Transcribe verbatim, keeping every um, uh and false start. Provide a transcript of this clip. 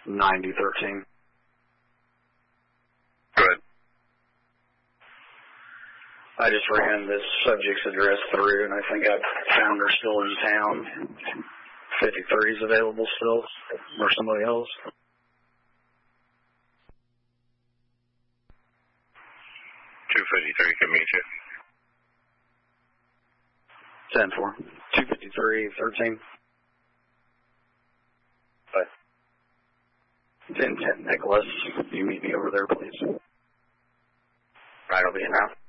ninety thirteen. Good. I just ran this subject's address through, and I think I found her still in town. fifty-three is available still, or somebody else. two fifty-three can meet you. ten four. two fifty-three, thirteen. Bye. ten ten, Nicholas. You meet me over there, please. Right, I'll be in now.